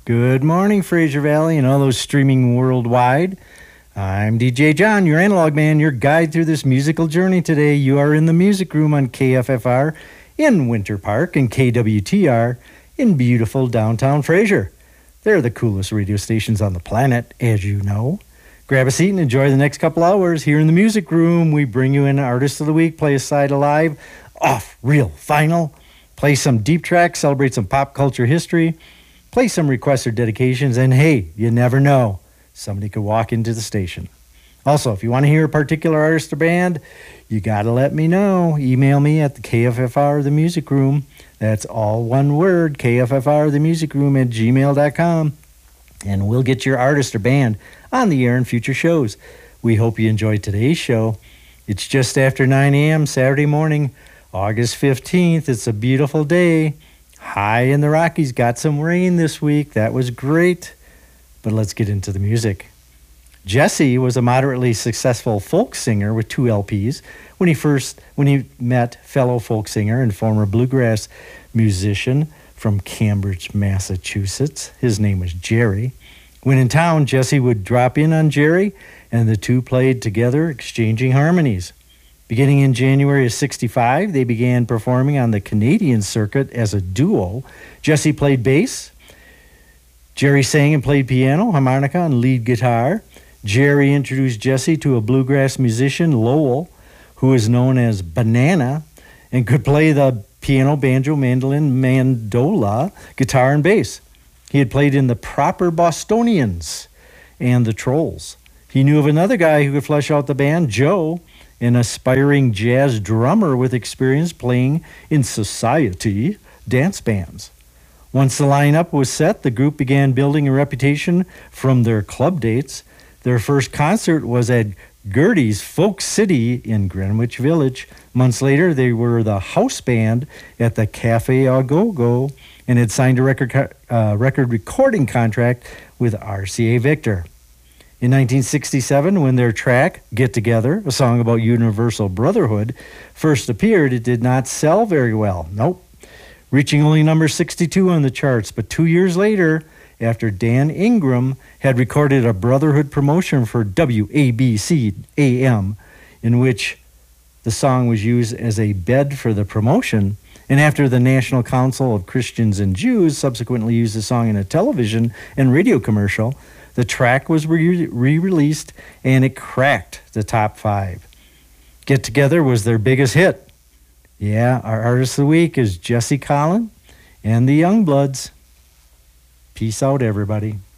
Good morning, Fraser Valley and all those streaming worldwide. I'm DJ John, your analog man, your guide through this musical journey today. You are in the music room on KFFR in Winter Park and KWTR in beautiful downtown Fraser. They're the coolest radio stations on the planet, as you know. Grab a seat and enjoy the next couple hours. Here in the music room, we bring you in Artist of the Week, play a side of live, off, real, final, play some deep tracks, celebrate some pop culture history, play some requests or dedications, and hey, you never know, somebody could walk into the station. Also, if you want to hear a particular artist or band, you got to let me know. Email me at the KFFR The Music Room. That's all one word, KFFR The Music Room at gmail.com. And we'll get your artist or band on the air in future shows. We hope you enjoyed today's show. It's just after 9 a.m. Saturday morning, August 15th. It's a beautiful day. High in the Rockies, got some rain this week. That was great. But let's get into the music. Jesse was a moderately successful folk singer with 2 LPs when he met fellow folk singer and former bluegrass musician from Cambridge, Massachusetts. His name was Jerry. When in town, Jesse would drop in on Jerry, and the two played together, exchanging harmonies. Beginning in January of '65, they began performing on the Canadian circuit as a duo. Jesse played bass. Jerry sang and played piano, harmonica, and lead guitar. Jerry introduced Jesse to a bluegrass musician, Lowell, who is known as Banana, and could play the piano, banjo, mandolin, mandola, guitar, and bass. He had played in the Proper Bostonians and the Trolls. He knew of another guy who could flesh out the band, Joe, an aspiring jazz drummer with experience playing in society dance bands. Once the lineup was set, the group began building a reputation from their club dates. Their first concert was at Gertie's Folk City in Greenwich Village. Months later, they were the house band at the Cafe Au Go-Go and had signed a record recording contract with RCA Victor. In 1967, when their track, Get Together, a song about universal brotherhood, first appeared, it did not sell very well. Nope. Reaching only number 62 on the charts. But 2 years later, after Dan Ingram had recorded a brotherhood promotion for WABC AM, in which the song was used as a bed for the promotion, and after the National Council of Christians and Jews subsequently used the song in a television and radio commercial, the track was re-released, and it cracked the top 5. Get Together was their biggest hit. Yeah, our artist of the week is Jesse Collin and the Youngbloods. Peace out, everybody.